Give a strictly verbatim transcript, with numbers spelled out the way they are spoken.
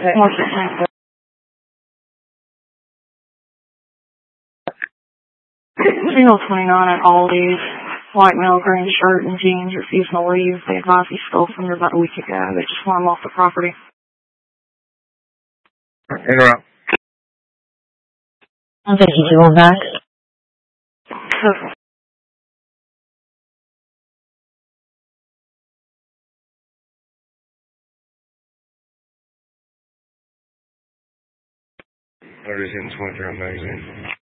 What's the thing? Female twenty-nine at Aldi's. White male, green shirt and jeans or seasonal leave. They advised he stole from her about a week ago. They just want him off the property. Interrupt. I think he's going back. Thirty-six twenty-three magazine.